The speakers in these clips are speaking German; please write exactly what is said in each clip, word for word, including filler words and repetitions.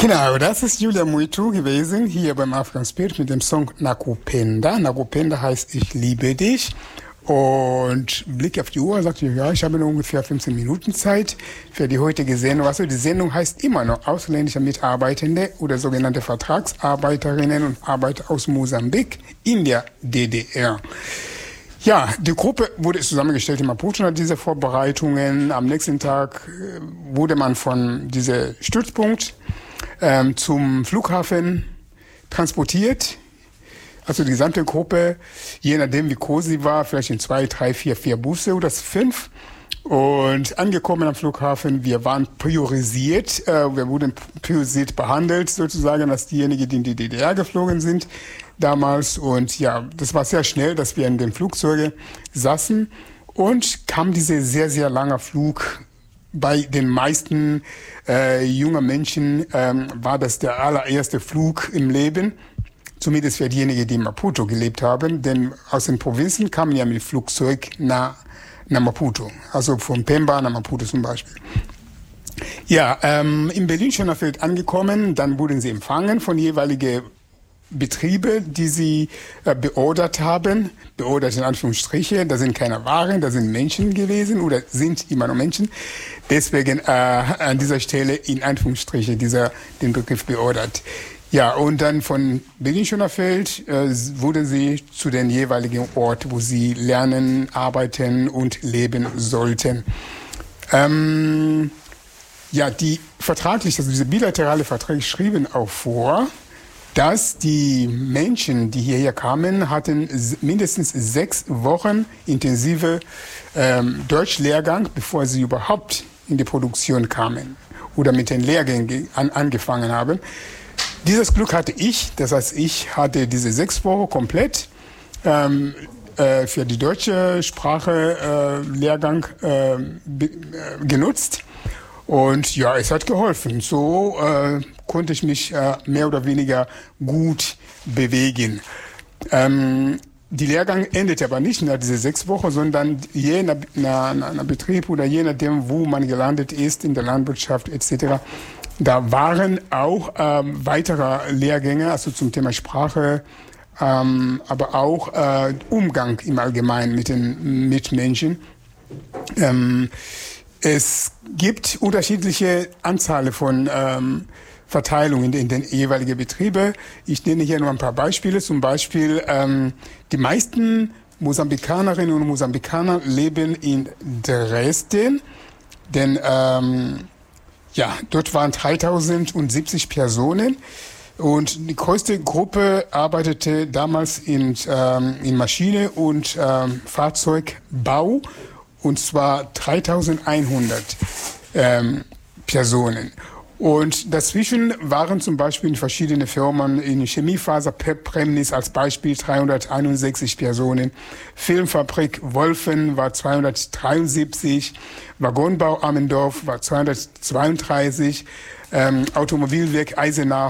Genau, das ist Julia Muitu gewesen, hier beim African Spirit mit dem Song Nakupenda. Nakupenda heißt Ich liebe dich. Und Blick auf die Uhr, sagte ich, ja, ich habe nur ungefähr fünfzehn Minuten Zeit für die heutige Sendung. Also die Sendung heißt immer noch ausländische Mitarbeitende oder sogenannte Vertragsarbeiterinnen und Arbeiter aus Mosambik in der D D R. Ja, die Gruppe wurde zusammengestellt in Maputo nach diese Vorbereitungen. Am nächsten Tag wurde man von diesem Stützpunkt ähm, zum Flughafen transportiert. Also die gesamte Gruppe, je nachdem wie groß sie war, vielleicht in zwei, drei, vier, vier Busse oder fünf. Und angekommen am Flughafen, wir waren priorisiert, äh, wir wurden priorisiert behandelt sozusagen als diejenigen, die in die D D R geflogen sind damals. Und ja, das war sehr schnell, dass wir in den Flugzeugen saßen und kam dieser sehr, sehr lange Flug. Bei den meisten äh, jungen Menschen ähm, war das der allererste Flug im Leben. Zumindest für diejenigen, die in Maputo gelebt haben, denn aus den Provinzen kamen ja mit Flugzeug nach, nach Maputo, also von Pemba nach Maputo zum Beispiel. Ja, ähm, in Berlin-Schönerfeld angekommen, dann wurden sie empfangen von jeweiligen Betriebe, die sie äh, beordert haben, beordert in Anführungsstriche, da sind keine Waren, da sind Menschen gewesen oder sind immer noch Menschen. Deswegen äh, an dieser Stelle in Anführungsstriche dieser den Begriff beordert. Ja, und dann von Berlin-Schönerfeld äh, wurden sie zu den jeweiligen Ort, wo sie lernen, arbeiten und leben sollten. Ähm, ja, die vertraglich, also diese bilaterale Verträge schrieben auch vor, dass die Menschen, die hierher kamen, hatten mindestens sechs Wochen intensive ähm, Deutschlehrgang, bevor sie überhaupt in die Produktion kamen oder mit den Lehrgängen an, angefangen haben. Dieses Glück hatte ich, das heißt, ich hatte diese sechs Wochen komplett ähm, äh, für die deutsche Sprache äh, Lehrgang äh, be, äh, genutzt. Und ja, es hat geholfen. So äh, konnte ich mich äh, mehr oder weniger gut bewegen. Ähm, die Lehrgang endete aber nicht nach diese sechs Wochen, sondern je nach, nach, nach Betrieb oder je nachdem, wo man gelandet ist, in der Landwirtschaft et cetera. Da waren auch ähm, weitere Lehrgänge, also zum Thema Sprache, ähm, aber auch äh, Umgang im Allgemeinen mit den Mitmenschen. Ähm, es gibt unterschiedliche Anzahl von ähm, Verteilungen in den jeweiligen Betrieben. Ich nenne hier nur ein paar Beispiele. Zum Beispiel ähm, die meisten Mosambikanerinnen und Mosambikaner leben in Dresden, denn ähm, ja, dort waren dreitausendsiebzig Personen und die größte Gruppe arbeitete damals in, ähm, in Maschine- und ähm, Fahrzeugbau, und zwar dreitausendeinhundert ähm, Personen. Und dazwischen waren zum Beispiel in verschiedene Firmen, in Chemiefaser Premnis als Beispiel dreihunderteinundsechzig Personen, Filmfabrik Wolfen war zweihundertdreiundsiebzig, Waggonbau Ammendorf war zweihundertzweiunddreißig, ähm, Automobilwerk Eisenach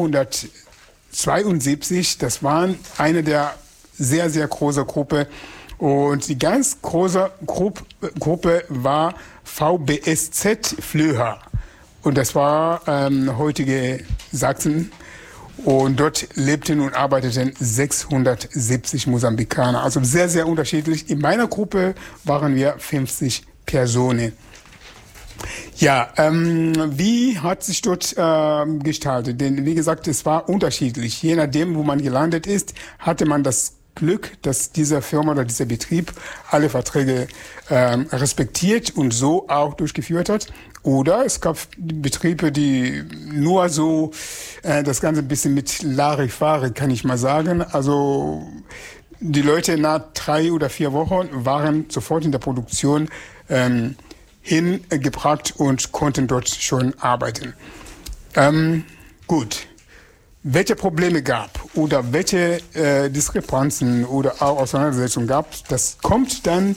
vierhundertzweiundsiebzig, das waren eine der sehr, sehr große Gruppe. Und die ganz große Gruppe, Gruppe war V B S Z Flöha. Und das war ähm, heutige Sachsen. Und dort lebten und arbeiteten sechshundertsiebzig Mosambikaner. Also sehr, sehr unterschiedlich. In meiner Gruppe waren wir fünfzig Personen. Ja, ähm, wie hat sich dort ähm, gestaltet? Denn wie gesagt, es war unterschiedlich. Je nachdem, wo man gelandet ist, hatte man das Glück, dass diese Firma oder dieser Betrieb alle Verträge ähm, respektiert und so auch durchgeführt hat. Oder es gab Betriebe, die nur so äh, das Ganze ein bisschen mit Larifari, kann ich mal sagen. Also die Leute nach drei oder vier Wochen waren sofort in der Produktion ähm, hingebracht und konnten dort schon arbeiten. Ähm, gut. Welche Probleme gab oder welche äh, Diskrepanzen oder auch Auseinandersetzungen gab, das kommt dann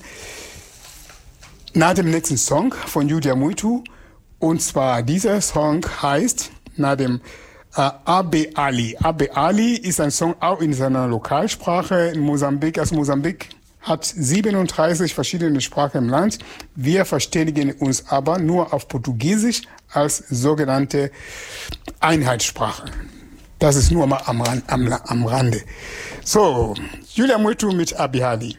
nach dem nächsten Song von Julia Muitu. Und zwar dieser Song heißt nach dem äh, Abe Ali. Abe Ali ist ein Song auch in seiner Lokalsprache in Mosambik. Aus Mosambik hat siebenunddreißig verschiedene Sprachen im Land. Wir verständigen uns aber nur auf Portugiesisch als sogenannte Einheitssprache. Das ist nur mal am, am, am Rande. So, Julia Mwitu mit Abihali.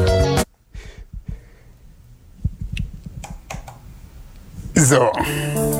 So.